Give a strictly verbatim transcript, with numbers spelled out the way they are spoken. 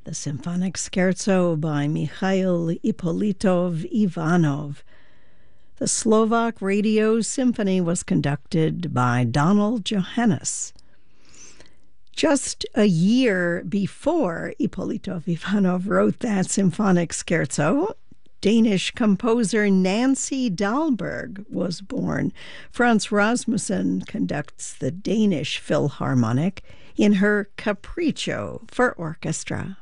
The Symphonic Scherzo by Mikhail Ippolitov Ivanov. The Slovak Radio Symphony was conducted by Donald Johannes. Just a year before Ippolitov Ivanov wrote that symphonic scherzo, Danish composer Nancy Dahlberg was born. Franz Rasmussen conducts the Danish Philharmonic in her Capriccio for orchestra.